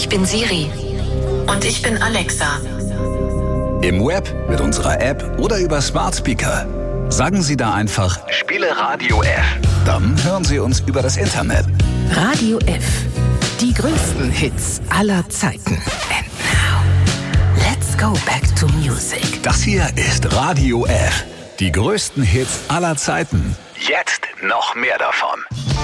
Ich bin Siri. Und ich bin Alexa. Im Web, mit unserer App oder über Smart Speaker. Sagen Sie da einfach, spiele Radio F. Dann hören Sie uns über das Internet. Radio F. Die größten Hits aller Zeiten. And now, let's go back to music. Das hier ist Radio F. Die größten Hits aller Zeiten. Jetzt noch mehr davon.